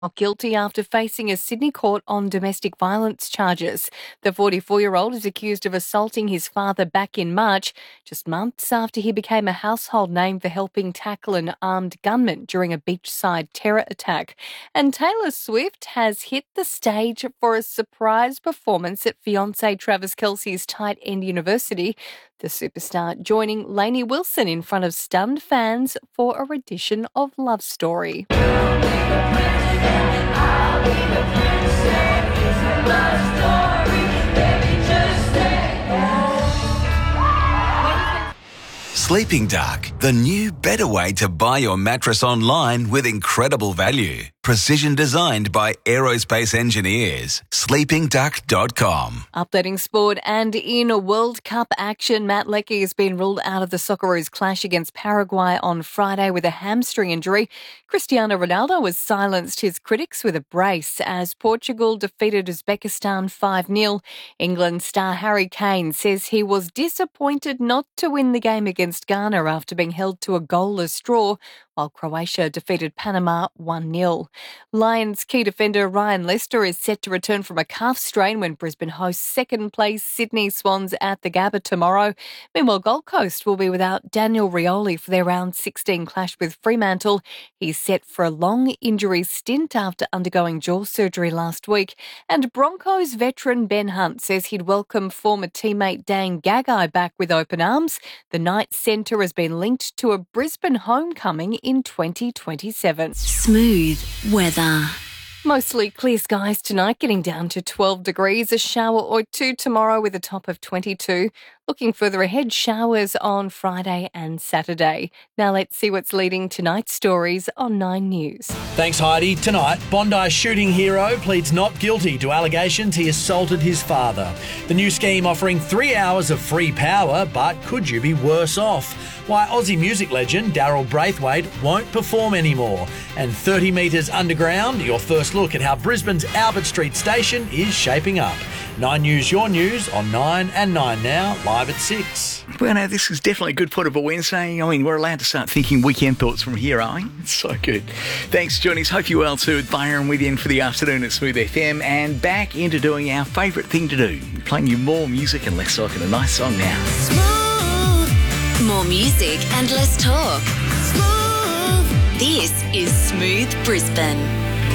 Not guilty after facing a Sydney court on domestic violence charges. The 44-year-old is accused of assaulting his father back in March, just months after he became a household name for helping tackle an armed gunman during a beachside terror attack. And Taylor Swift has hit the stage for a surprise performance at fiancé Travis Kelce's tight end university. The superstar joining Lainey Wilson in front of stunned fans for a rendition of Love Story. I'll be the princess, it's a love story, baby, just stay. Sleeping Dark, the new better way to buy your mattress online with incredible value. Precision designed by aerospace engineers. sleepingduck.com. Updating sport and in a World Cup action, Matt Leckie has been ruled out of the Socceroos clash against Paraguay on Friday with a hamstring injury. Cristiano Ronaldo has silenced his critics with a brace as Portugal defeated Uzbekistan 5-0. England star Harry Kane says he was disappointed not to win the game against Ghana after being held to a goalless draw, while Croatia defeated Panama 1-0. Lions key defender Ryan Lester is set to return from a calf strain when Brisbane hosts second-place Sydney Swans at the Gabba tomorrow. Meanwhile, Gold Coast will be without Daniel Rioli for their round 16 clash with Fremantle. He's set for a long injury stint after undergoing jaw surgery last week. And Broncos veteran Ben Hunt says he'd welcome former teammate Dan Gagai back with open arms. The Knights centre has been linked to a Brisbane homecoming in 2027. Smooth weather. Mostly clear skies tonight, getting down to 12 degrees. A shower or two tomorrow with a top of 22. Looking further ahead, showers on Friday and Saturday. Now let's see what's leading tonight's stories on 9 News. Thanks, Heidi. Tonight, Bondi shooting hero pleads not guilty to allegations he assaulted his father. The new scheme offering 3 hours of free power, but could you be worse off? Why Aussie music legend Daryl Braithwaite won't perform anymore. And 30 metres underground, your first look at how Brisbane's Albert Street station is shaping up. 9 News, your news on 9 and 9 Now, live at 6. Well, now, this is definitely a good put of a Wednesday. I mean, we're allowed to start thinking weekend thoughts from here, aren't we? It's so good. Thanks for joining us. Hope you're well too. Byron with you in for the afternoon at Smooth FM and back into doing our favourite thing to do, playing you more music and less talk, and a nice song now. Smooth. More music and less talk. Smooth. This is Smooth Brisbane.